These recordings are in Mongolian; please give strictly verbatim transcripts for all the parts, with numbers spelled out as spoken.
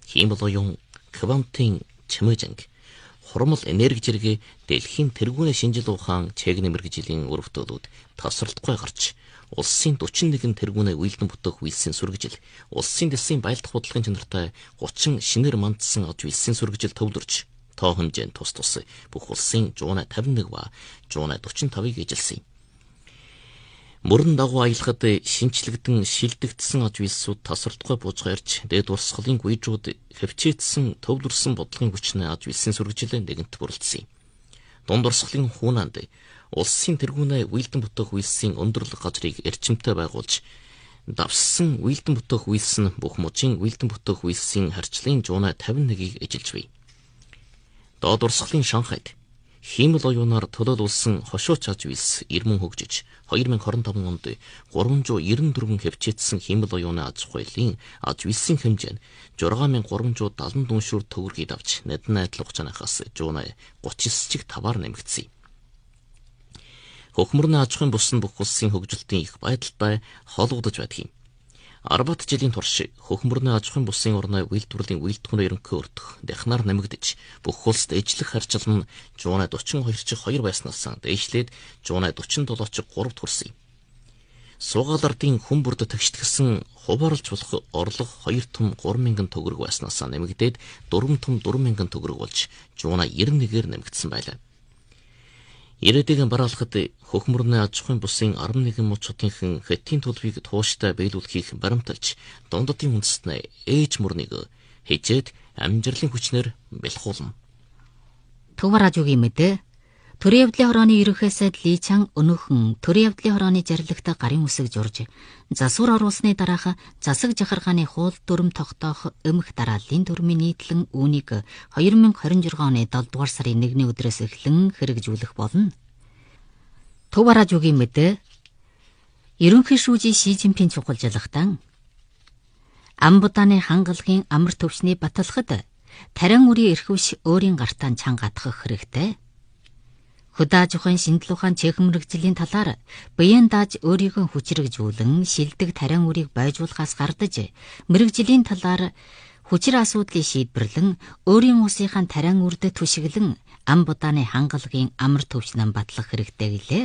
Хиймэл оюун квантын чимээжинг хурмал энерги зэрэг дэлхийн тэргүүний шинжил ухаан чегний мэргэжлийн өрөвдөлүүд тасралтгүй гарч улсын forty-one тэргүүний уйлдан бүтэх үйлсийн сүргэжил, улсын дэсийн байлдах бодлогын чанартай thirty шинээр мандсан аж үйлсийн сүргэжил төвлөрч тоо хэмжээнд тус тус бүх улсын one fifty-one ба one forty-five-ыг эжилсэн. Мөрөн дагуу аялахад шинчлэгдэн шилдэгдсэн аж үйлсүүд тасралтгүй бууж гарч дээд урсгалын гүйжүүд хөвчээдсэн төвлөрсөн бодлогын хүчнээ аж үйлсийн сүргэжилээ нэгэнт бүрэлдсэн. Дунд урсгалын хуунанд улсын тэргүүний уйлдан бүтэх үйлсийн өндөрлөг газрыг эрчимтэй байгуулж давссан уйлдан бүтэх үйлс нь бүх мужийн уйлдан бүтэх үйлсийн харьцлын one fifty-one-ыг эжилж бий. Доод урсгалын Шанхайд хиймэл оюунаар төлөөлүүлсэн хошууч аж үйлс ирмэн хөгжиж twenty twenty-five онд three ninety-four хөвчээдсэн хиймэл оюуны аж ахуйлын аж үйлсийн хэмжээ нь six thousand three hundred seventy дүншүүр төгрөгийг авч надад найдал хугацаанаас one thirty-nine чиг таваар нэмэгдсэн. Хөхмөрний аж ахуйн бус нь бүх улсын хөгжилтийн их байдалтай холбогдож байдаг юм. Арбат жилийн турш хөхмөрний аж ахуйн бусын орны үйлдвэрлэлийн үйлдвэрийн ерөнхий өртөх дахнаар нэмэгдэж бүх улсад ижлэх харьцал нь one forty-two чиг two байснаас дээшлээд one forty-seven чиг three хүрсэн. Суугаал ардын хүн бүрд тагшдгсэн хуваарлж болох орлого two том three thousand төгрөг байснаас нэмэгдээд four том four thousand төгрөг болж one ninety-one-ээр нэмэгдсэн байлаа. Ирээдүйн бараалхад хөхмөрний аж ахуйн бусын eleven мужуудынхан хэтийн төлөвийг тууштай биелүүлэхийг баримталж дундадын үндэстнээ ээж мөрнийг хижээд амжилтын хүчнэр бэлхуулна. Төв радиогийн мэдээ төрийн явдлын хорооны ерөнхий сайд Ли Чан өнөөхөн төрийн явдлын хорооны жаргалагт гарын үсэг журж засвар оруулсны дараах засаг жахаргааны хуул дүрм тогтоох өмнөх дарааллын дүрмийн нийтлэн үүнийг twenty twenty-six оны seven дугаар сарын first өдрөөс эхлэн хэрэгжүүлэх болно. Төв радиогийн мэдээ ерөнхий шүүжийн Ши Жинпин чухалжлагтан Амбутаны хангалагын амар төвшний баталгад тарин үрийн эрхвш өөрийн гартаа чангатгах хэрэгтэй. Хөдөө аж ахуйн шинжлэх ухаан чехэн мэргэжлийн талаар биеийн дааж өөрийгөө хүчрэгжүүлэн шилдэг тарин үрийг байжуулахаас гардаж мэргэжлийн талаар хүчир асуудлыг шийдвэрлэн өөрийн усынхаа тарин үрд түшиглэн Амбутаны хангалагын амар төвшнэн батлах хэрэгтэй гэлээ.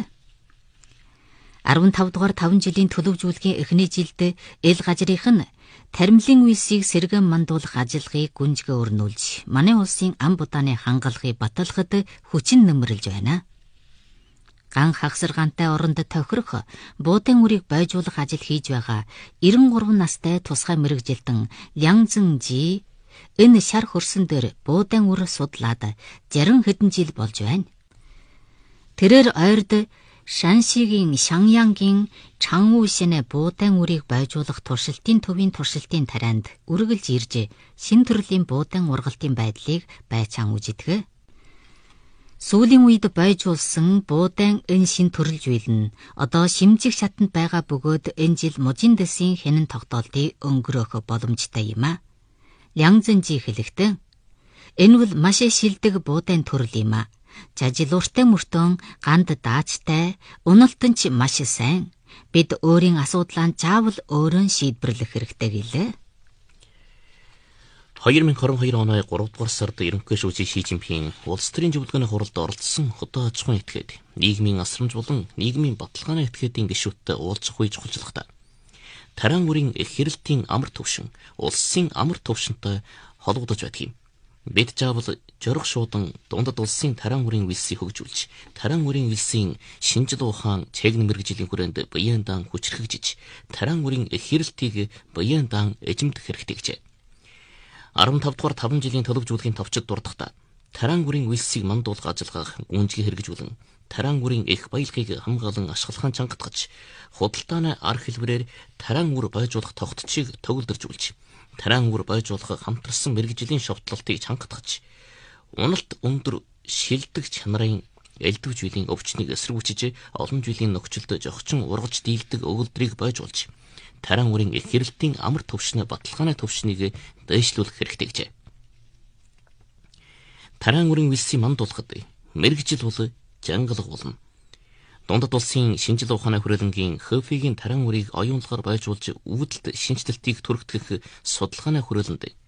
fifteen дугаар five жилийн төлөвжүүлгийн эхний жилд эл гажрынх нь таримлын үйлсийг сэргэн мандуулах ажиллагааг гүнзгий өрнүүлж манай улсын Амбутаны хангалагыг баталгахад хүчин нэмэрлж байна. Ган хагсаргаантай оронд тохирох буудын үрийг байжуулах ажил хийж байгаа ninety-three настай тусгай мэргэжилтэн Лян Зэнжи энэ шар хөрсөн дээр буудын үр судлаад sixty хэдэн жил болж байна. Тэрээр ойрд Шаншигийн Шаньянгийн Чангушинэ буудын үрийг байжуулах туршилтын төвийн туршилтын тарианд үргэлж ирж шин төрлийн буудын ургалтын байдлыг байцаан үздэг. Сүүлийн үед байжуулсан буудын энэ шин төрөл зүйл нь одоо шимжих шатанд байгаа бөгөөд энэ жил мужийн дэсийн хянан тогтоолтыг өнгөрөөх боломжтой юм а. Лян Зэнжи хэлэхдээ энэ бол маш шилдэг буудын төрөл юм а. Жажилууртай мөртөн ганд даачтай уналтан ч маш сайн. Бид өөрийн асуудлаа заавал өөрөө шийдвэрлэх хэрэгтэй гэлээ. twenty twenty-two оны three дугаар сард ерөнхий шүүжийн Ши Жинпин улс төрийн зөвлөгөөний хуралд оролцсон хөдөө аж ахуйн этгээд нийгмийн асрамж болон нийгмийн баталгааны этгээдийн гишүүдтэй уулзах үе чухалчлагта. Таран үрийн их хэрэлтийн амар төвшин улсын амар төвшинтэй холбогдож байдаг юм. Бид заавал жорох шуудан дундад улсын таран үрийн үйлсийг хөгжүүлж, таран үрийн үйлсийн шинжил ухаан чегний мэргэжлийн хүрээнд биеийн даан хүчрхэгжиж, таран үрийн их хэрэлтийг биеийн даан эзэмдэх хэрэгтэй гэжээ. fifteen дугаар five жилийн төлөвжүүлгийн товчид дурдахдаа таран үрийн үйлсийг мандуулах ажиллагааг гүнзгий хэрэгжүүлэн, таран үрийн их баялагийг хамгаалан ашиглахын чангатгаж, худалдааны ар хэлбэрээр таран үр байжуулах тогтцыг төгөлдөржүүлж, таран үр байжуулах хамтарсан мэргэжлийн шовтлолтыг чангатгаж, уналт өндөр шилдэг чанарын элдв жилийн өвчнийг эсэргүүцэж олон жилийн нөхцөлд жогчин ургаж дийлдэг өгүүлбэрийг байжуулж, таран үрийн их хэрэлтийн амар төвшний баталгааны төвшнийг дэвшлүүлэх хэрэгтэй гэжээ. Таран үрийн үйлсийг мандуулахад мэргэжил бол жангалга болно. Дундад улсын шинжил ухааны хүрээлэнгийн Хөфигийн таран үрийг оюунлагаар байжуулж үүдэлд шинжилтийг түргэх судалгааны хүрээлэнд